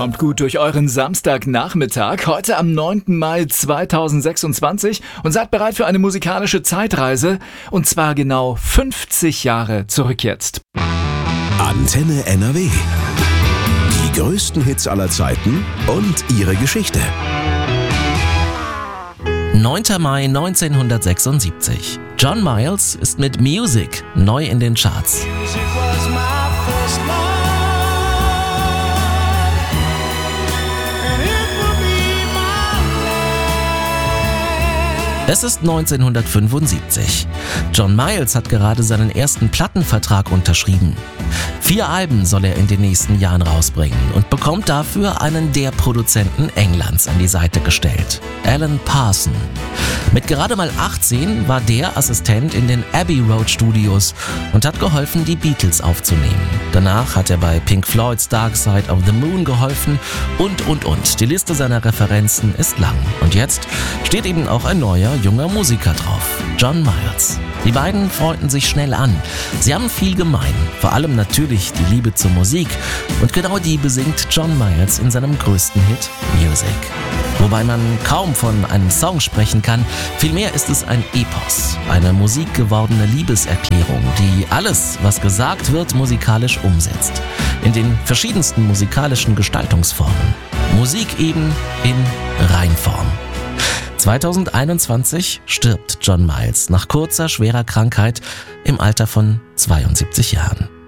kommt gut durch euren Samstagnachmittag, heute am 9. Mai 2026 und seid bereit für eine musikalische Zeitreise, und zwar genau 50 Jahre zurück jetzt. Antenne NRW. Die größten Hits aller Zeiten und ihre Geschichte. 9. Mai 1976. John Miles ist mit Music neu in den Charts. Es ist 1975. John Miles hat gerade seinen ersten Plattenvertrag unterschrieben. 4 Alben soll er in den nächsten Jahren rausbringen und bekommt dafür einen der Produzenten Englands an die Seite gestellt, Alan Parson. Mit gerade mal 18 war der Assistent in den Abbey Road Studios und hat geholfen, die Beatles aufzunehmen. Danach hat er bei Pink Floyds Dark Side of the Moon geholfen und. Die Liste seiner Referenzen ist lang. Und jetzt steht eben auch ein neuer, junger Musiker drauf, John Miles. Die beiden freunden sich schnell an. Sie haben viel gemein, vor allem natürlich die Liebe zur Musik. Und genau die besingt John Miles in seinem größten Hit, Music. Wobei man kaum von einem Song sprechen kann, vielmehr ist es ein Epos, eine musikgewordene Liebeserklärung, die alles, was gesagt wird, musikalisch umsetzt. In den verschiedensten musikalischen Gestaltungsformen. Musik eben in Reinform. 2021 stirbt John Miles nach kurzer, schwerer Krankheit im Alter von 72 Jahren.